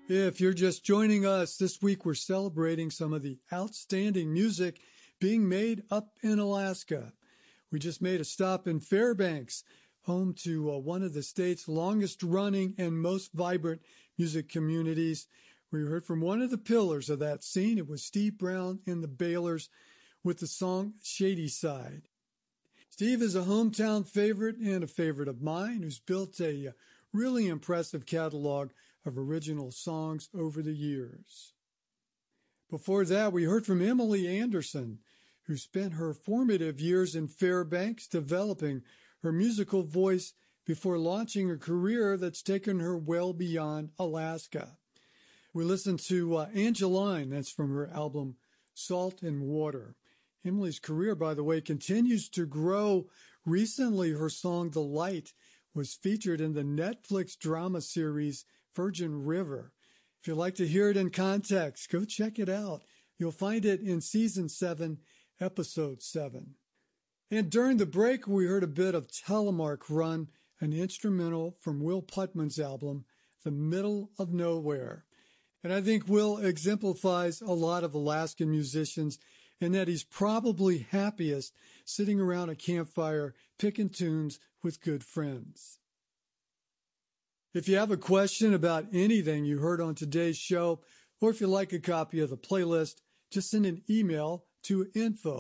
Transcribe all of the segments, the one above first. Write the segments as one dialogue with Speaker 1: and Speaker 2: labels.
Speaker 1: If you're just joining us, this week we're celebrating some of the outstanding music being made up in Alaska. We just made a stop in Fairbanks, home to one of the state's longest running and most vibrant music communities. We heard from one of the pillars of that scene. It was Steve Brown and the Baylors with the song Shady Side. Steve is a hometown favorite and a favorite of mine who's built a really impressive catalog of original songs over the years. Before that, we heard from Emily Anderson, who spent her formative years in Fairbanks developing her musical voice before launching a career that's taken her well beyond Alaska. We listened to Angeline, that's from her album Salt and Water. Emily's career, by the way, continues to grow. Recently, her song The Light was featured in the Netflix drama series Virgin River. If you'd like to hear it in context, go check it out. You'll find it in Season 7, Episode 7. And during the break, we heard a bit of Telemark Run, an instrumental from Will Putman's album, The Middle of Nowhere. And I think Will exemplifies a lot of Alaskan musicians in that he's probably happiest sitting around a campfire picking tunes with good friends. If you have a question about anything you heard on today's show, or if you'd like a copy of the playlist, just send an email to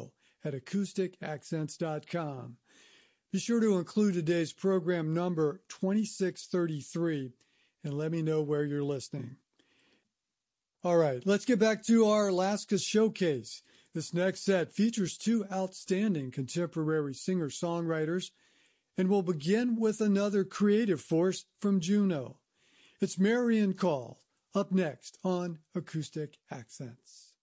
Speaker 1: info@acousticaccents.com. Be sure to include today's program number 2633 and let me know where you're listening. All right, let's get back to our Alaska showcase. This next set features two outstanding contemporary singer-songwriters, and we'll begin with another creative force from Juneau. It's Marian Call, up next on Acoustic Accents.